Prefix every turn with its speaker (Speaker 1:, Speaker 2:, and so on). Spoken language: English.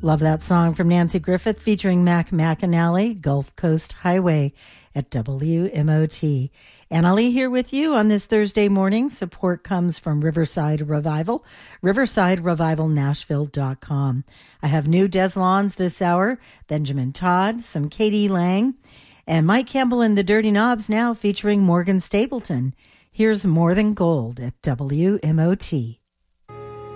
Speaker 1: Love that song from Nancy Griffith featuring Mac McAnally, Gulf Coast Highway at WMOT. Anna Lee here with you on this Thursday morning. Support comes from Riverside Revival, riversiderevivalnashville.com. I have new Des Lawns this hour, Benjamin Todd, some Katie Lang, and Mike Campbell and the Dirty Knobs now featuring Morgan Stapleton. Here's More Than Gold at WMOT.